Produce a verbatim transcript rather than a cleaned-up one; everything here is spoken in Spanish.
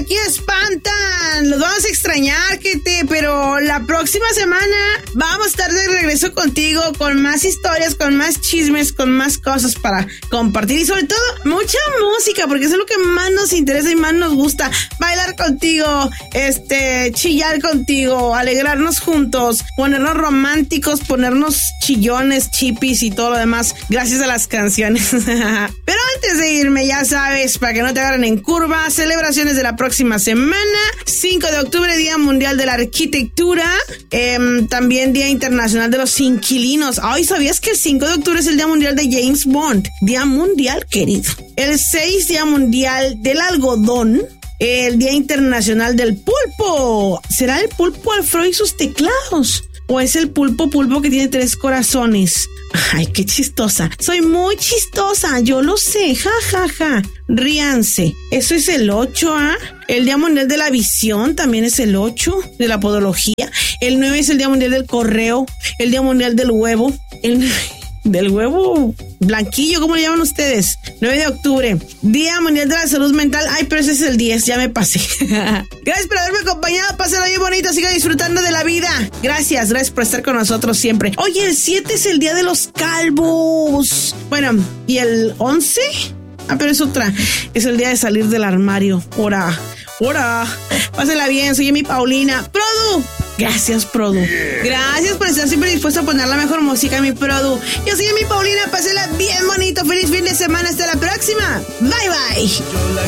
aquí espantan. Los vamos a extrañar, gente, pero la próxima semana vamos a estar de regreso contigo con más historias, con más chismes, con más cosas para compartir y sobre todo mucha música, porque eso es lo que más nos interesa y más nos gusta. Bailar contigo, este, chillar contigo, alegrarnos juntos, ponernos románticos, ponernos chillones, chipis y todo lo demás gracias a las canciones. Pero antes de irme, ya sabes, para que no te agarren en curva, celebraciones de la próxima semana. cinco de octubre, Día Mundial de la Arquitectura. Eh, también Día Internacional de los Inquilinos. Ay, ¿sabías que el cinco de octubre es el Día Mundial de James Bond? Día Mundial, querido. El seis, Día Mundial del Algodón. El Día Internacional del Pulpo. ¿Será el pulpo Alfredo y sus teclados? ¿O es el pulpo pulpo que tiene tres corazones? Ay, qué chistosa. Soy muy chistosa, yo lo sé. Ja, ja, ja. Ríanse. Eso es el ocho, ¿ah? El Día Mundial de la Visión también es el ocho, de la podología. El nueve es el Día Mundial del Correo. El Día Mundial del Huevo. El del huevo blanquillo, ¿cómo le llaman ustedes? nueve de octubre, Día Mundial de la Salud Mental. Ay, pero ese es el diez, ya me pasé. Gracias por haberme acompañado, pásenlo bien bonito, sigan disfrutando de la vida. Gracias, gracias por estar con nosotros siempre. Oye, el siete es el Día de los Calvos. Bueno, ¿y el once? Ah, pero es otra, es el día de salir del armario. Ora, ora, pásenla bien, soy mi Paulina. Produ, gracias, Produ. Gracias por estar siempre dispuesto a poner la mejor música, mi Produ. Yo soy mi Paulina, pásenla bien bonito, feliz fin de semana, hasta la próxima. Bye, bye.